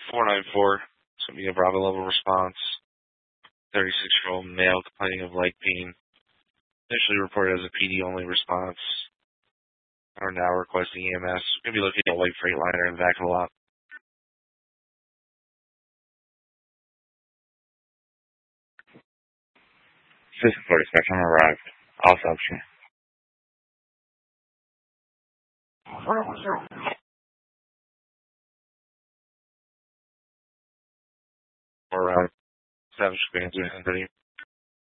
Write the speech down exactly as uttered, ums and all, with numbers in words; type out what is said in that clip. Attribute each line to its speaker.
Speaker 1: four nine four. It's going to be a Bravo level response. thirty-six-year-old male complaining of leg pain. Initially reported as a P D only response. Are now requesting E M S. Going to be looking at a white Freightliner in the back of the lot.
Speaker 2: System forty spectrum arrived. All subject.
Speaker 1: Or uh, Savage Bands and